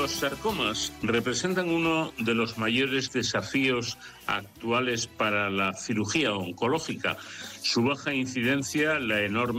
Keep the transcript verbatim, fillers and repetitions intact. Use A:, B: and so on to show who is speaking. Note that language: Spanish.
A: Los sarcomas representan uno de los mayores desafíos actuales para la cirugía oncológica. Su baja incidencia, la enorme